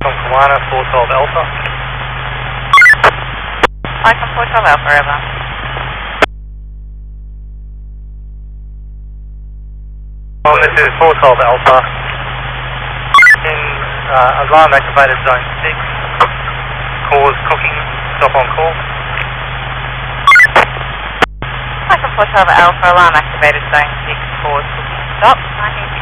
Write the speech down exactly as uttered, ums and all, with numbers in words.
From Kiwana, four twelve Alpha. Icon four twelve Alpha, over. Well, this is four twelve Alpha. In uh, alarm activated zone six. Cause cooking. Stop on call. Icon four twelve Alpha, alarm activated zone six, cause cooking stop. nineteen